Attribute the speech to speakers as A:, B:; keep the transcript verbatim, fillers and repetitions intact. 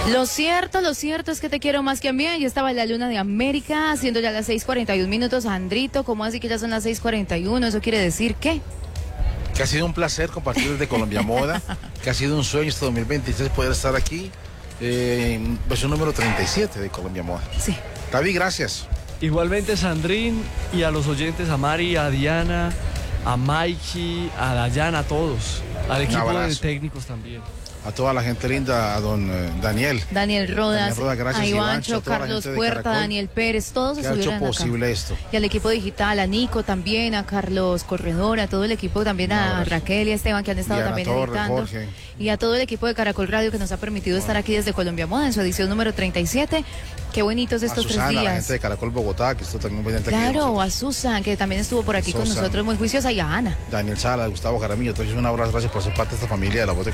A: Lo cierto, lo cierto es que te quiero más que a mí. Ya estaba en la Luna de América, haciendo ya las seis cuarenta y un minutos. Andrito, ¿cómo así que ya son las seis cuarenta y uno? ¿Eso quiere decir qué?
B: Que ha sido un placer compartir desde Colombia Moda, que ha sido un sueño este dos mil veintitrés poder estar aquí, eh, en versión número treinta y siete de Colombia Moda.
A: Sí.
B: David, gracias.
C: Igualmente, Sandrín, y a los oyentes, a Mari, a Diana, a Mikey, a Dayana, a todos, al equipo de técnicos también.
B: A toda la gente linda, a don eh, Daniel.
A: Daniel Rodas,
B: Daniel Rodas, gracias,
A: a Ivancho,
B: Ivancho, a toda la
A: Carlos
B: gente de
A: Puerta,
B: Caracol,
A: Daniel Pérez, todos
B: que ha hecho
A: estuvieron
B: posible
A: acá.
B: esto.
A: Y al equipo digital, a Nico también, a Carlos Corredor, a todo el equipo también, a Raquel y a Esteban que han estado
B: Y a
A: también
B: Torres,
A: editando.
B: Jorge.
A: Y a todo el equipo de Caracol Radio que nos ha permitido estar aquí desde Colombia Moda en su edición número treinta y siete. Qué bonitos estos
B: a Susana,
A: tres días.
B: A la gente de Caracol Bogotá, que estuvo también muy pendiente aquí.
A: Claro, a Susan, que también estuvo por aquí con
B: Susan.
A: nosotros muy juiciosa, y a Ana.
B: Daniel Sala, Gustavo Jaramillo, entonces un abrazo, gracias por ser parte de esta familia de la voz de